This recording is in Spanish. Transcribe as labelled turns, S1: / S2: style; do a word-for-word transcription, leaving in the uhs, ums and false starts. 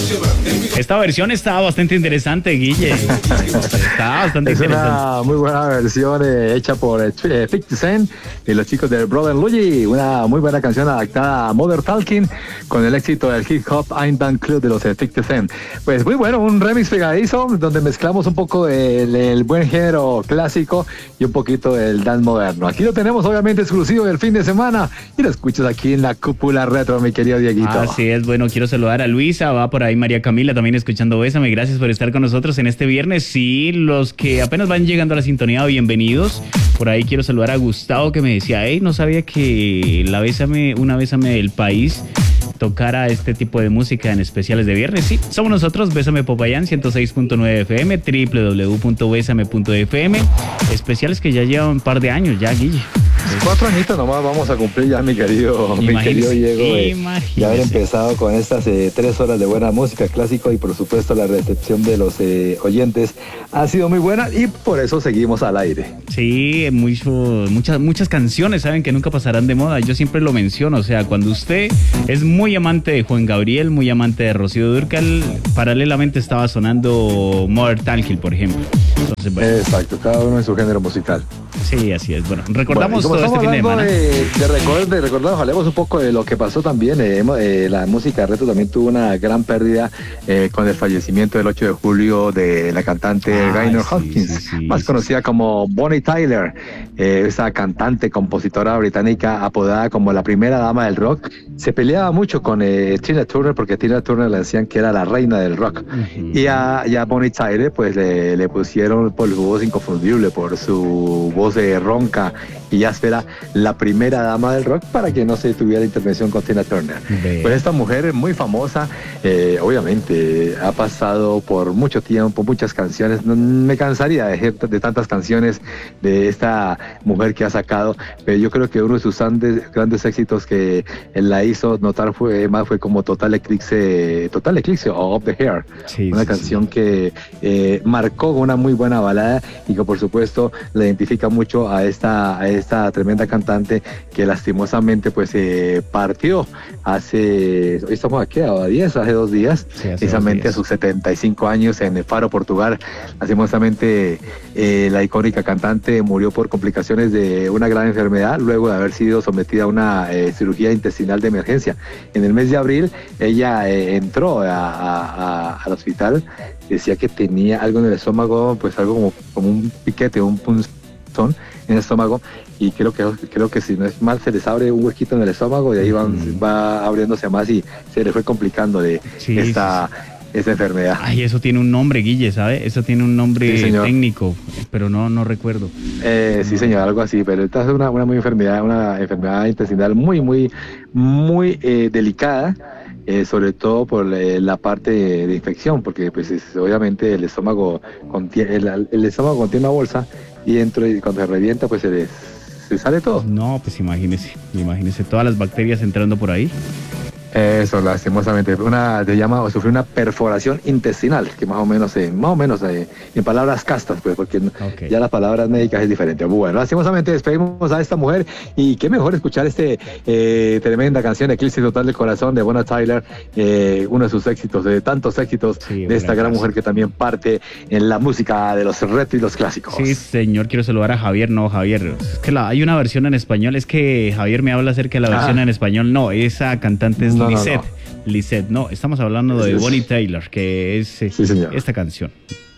S1: Esta versión está bastante interesante, Guille. Está bastante
S2: es
S1: interesante.
S2: una muy buena versión eh, hecha por eh, cincuenta Cent y los chicos de Brother Luigi. Una muy buena canción adaptada a Modern Talking con el éxito del hip hop I'm Dan Club de los eh, cincuenta Cent. Pues muy bueno, un remix pegadizo donde mezclamos un poco del, del buen género clásico y un poquito del dance moderno. Aquí lo tenemos obviamente exclusivo del fin de semana y lo escuchas aquí en la Cúpula Retro, mi querido Dieguito.
S1: Así es, bueno, quiero saludar a Luisa, va por ahí María Camila también escuchando Bésame, gracias por estar con nosotros en este viernes. Sí, los que apenas van llegando a la sintonía, bienvenidos. Por ahí quiero saludar a Gustavo que me decía, hey, no sabía que la Bésame, una Bésame del país tocara este tipo de música en especiales de viernes. Sí, somos nosotros, Bésame Popayán, ciento seis punto nueve F M, doble u doble u doble u punto bésame punto F M. Especiales que ya llevan un par de años ya, Guille.
S2: Cuatro añitos nomás vamos a cumplir ya, mi querido, mi querido Diego, eh, y haber empezado con estas eh, tres horas de buena música clásico y por supuesto la recepción de los eh, oyentes ha sido muy buena y por eso seguimos al aire.
S1: Sí, mucho, muchas, muchas canciones saben que nunca pasarán de moda. Yo siempre lo menciono, o sea, cuando usted es muy amante de Juan Gabriel, muy amante de Rocío Dúrcal, paralelamente estaba sonando Modern Talking, por ejemplo. Entonces, bueno.
S2: Exacto, cada uno en su género musical.
S1: Sí, así es. Bueno, recordamos
S2: bueno,
S1: todo este fin de semana.
S2: De, de, record, de recordar, hablemos un poco de lo que pasó también. Eh, eh, la música retro también tuvo una gran pérdida eh, con el fallecimiento del ocho de julio de la cantante ah, Gaynor sí, Hopkins, sí, sí, más sí, conocida sí. como Bonnie Tyler, eh, esa cantante, compositora británica apodada como la primera dama del rock. Se peleaba mucho con eh, Tina Turner porque a Tina Turner le decían que era la reina del rock. Uh-huh. Y a, y a Bonnie Tyler pues le, le pusieron por su voz inconfundible, por su voz de ronca y áspera, la primera dama del rock, para que no se tuviera intervención con Tina Turner. Bien. Pues esta mujer es muy famosa, eh, obviamente ha pasado por mucho tiempo, muchas canciones, no, me cansaría de, de tantas canciones de esta mujer que ha sacado, pero yo creo que uno de sus grandes, grandes éxitos que la hizo notar fue más fue como Total Eclipse, Total Eclipse o Up the Hair, sí, una sí, canción sí. que eh, marcó una muy buena balada y que por supuesto la identifica mucho a esta, a esta tremenda cantante que lastimosamente pues eh, partió hace, hoy estamos aquí a diez, hace dos días, sí, precisamente a sus setenta y cinco años en Faro, Portugal. Lastimosamente eh, la icónica cantante murió por complicaciones de una gran enfermedad luego de haber sido sometida a una eh, cirugía intestinal de emergencia. En el mes de abril ella eh, entró a, a, a, al hospital, decía que tenía algo en el estómago, pues algo como, como un piquete, un punzón en el estómago, y creo que creo que si no es mal se les abre un huequito en el estómago y ahí van, mm. va abriéndose más y se le fue complicando de sí, esta, sí, sí. esta enfermedad.
S1: Ay, eso tiene un nombre, Guille, ¿sabe? Eso tiene un nombre sí, técnico, pero no no recuerdo.
S2: Eh, sí, señor, algo así, pero esta es una, una muy enfermedad, una enfermedad intestinal muy, muy, muy eh, delicada. Eh, sobre todo por eh, la parte de, de infección, porque pues es, obviamente el estómago contiene el, el estómago contiene una bolsa y dentro y cuando se revienta pues se, les, se sale todo.
S1: No, pues imagínese, imagínese todas las bacterias entrando por ahí.
S2: Eso, lastimosamente, una se llama o sufrió una perforación intestinal, que más o menos, eh, más o menos eh, en palabras castas, pues, porque okay. ya las palabras médicas es diferente. Bueno, lastimosamente despedimos a esta mujer y qué mejor escuchar este eh, tremenda canción, Eclipse Total del Corazón de Bonnie Tyler, eh, uno de sus éxitos, de tantos éxitos sí, de esta gran mujer que también parte en la música de los retro y los clásicos.
S1: Sí, señor, quiero saludar a Javier, no, Javier, es que la, hay una versión en español, es que Javier me habla acerca de la versión ah. en español, no, esa cantante es no. No, Lisette, no, no. Lisette, no, estamos hablando de Bonnie Tyler, que es eh, sí, esta canción.